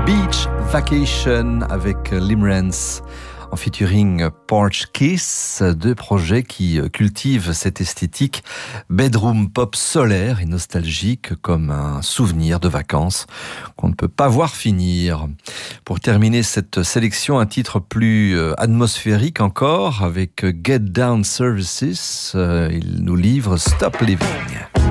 Beach Vacation avec Limerence en featuring Porch Kiss, deux projets qui cultivent cette esthétique bedroom pop solaire et nostalgique comme un souvenir de vacances qu'on ne peut pas voir finir. Pour terminer cette sélection, un titre plus atmosphérique encore avec Get Down Services, il nous livre Stop Living.